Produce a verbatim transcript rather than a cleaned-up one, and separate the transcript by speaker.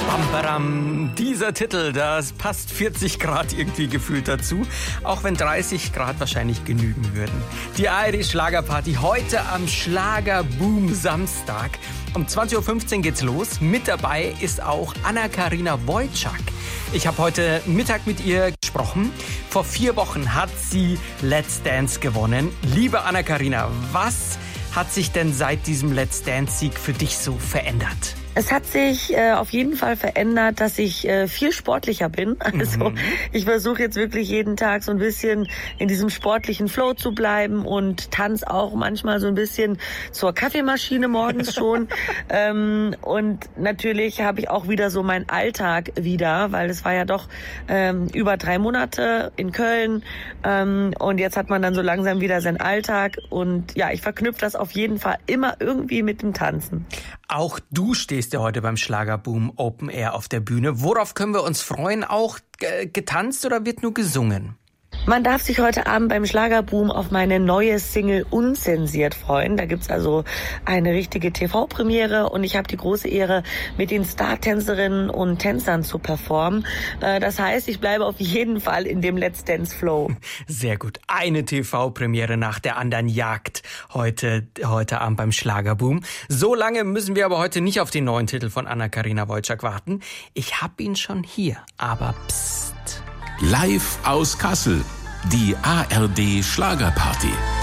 Speaker 1: Bam, dieser Titel, das passt vierzig Grad irgendwie gefühlt dazu, auch wenn dreißig Grad wahrscheinlich genügen würden. Die A R D Schlagerparty heute am Schlagerboom Samstag. Um zwanzig Uhr fünfzehn geht's los. Mit dabei ist auch Anna-Karina Wojcik. Ich habe heute Mittag mit ihr gesprochen. Vor vier Wochen hat sie Let's Dance gewonnen. Liebe Anna-Karina, was hat sich denn seit diesem Let's Dance-Sieg für dich so verändert?
Speaker 2: Es hat sich äh, auf jeden Fall verändert, dass ich äh, viel sportlicher bin. Also mhm. ich versuche jetzt wirklich jeden Tag so ein bisschen in diesem sportlichen Flow zu bleiben und tanze auch manchmal so ein bisschen zur Kaffeemaschine morgens schon. ähm, und natürlich habe ich auch wieder so meinen Alltag wieder, weil es war ja doch ähm, über drei Monate in Köln ähm, und jetzt hat man dann so langsam wieder seinen Alltag und ja, ich verknüpfe das auf jeden Fall immer irgendwie mit dem Tanzen.
Speaker 1: Auch du stehst ja heute beim Schlagerboom Open Air auf der Bühne. Worauf können wir uns freuen? Auch äh, getanzt oder wird nur gesungen?
Speaker 2: Man darf sich heute Abend beim Schlagerboom auf meine neue Single Unzensiert freuen. Da gibt's also eine richtige T V-Premiere und ich habe die große Ehre, mit den Star-Tänzerinnen und Tänzern zu performen. Das heißt, ich bleibe auf jeden Fall in dem Let's Dance Flow.
Speaker 1: Sehr gut. Eine T V-Premiere nach der anderen jagt heute, heute Abend beim Schlagerboom. So lange müssen wir aber heute nicht auf den neuen Titel von Anna-Karina Wojcik warten. Ich hab ihn schon hier, aber psst.
Speaker 3: Live aus Kassel, die A R D Schlagerparty.